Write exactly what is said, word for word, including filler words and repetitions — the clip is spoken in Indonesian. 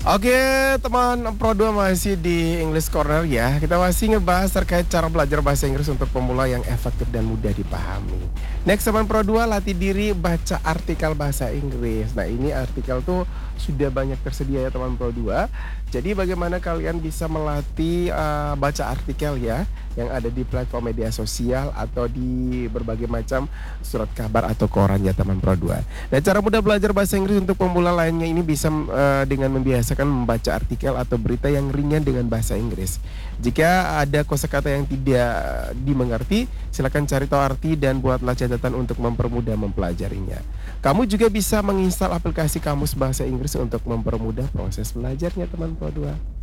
Oke, teman Pro dua masih di English Corner ya. Kita masih ngebahas terkait cara belajar bahasa Inggris untuk pemula yang efektif dan mudah dipahami. Next, teman Pro dua, latih diri baca artikel bahasa Inggris. Nah, ini artikel tuh sudah banyak tersedia ya teman Pro dua. Jadi bagaimana kalian bisa melatih uh, baca artikel ya yang ada di platform media sosial atau di berbagai macam surat kabar atau koran ya teman Pro dua. Nah, cara mudah belajar bahasa Inggris untuk pemula lainnya ini bisa uh, dengan membiasakan membaca artikel atau berita yang ringan dengan bahasa Inggris. Jika ada kosakata yang tidak dimengerti, silakan cari tahu arti dan buatlah catatan untuk mempermudah mempelajarinya. Kamu juga bisa menginstal aplikasi Kamus Bahasa Inggris untuk mempermudah proses belajarnya teman Pro dua.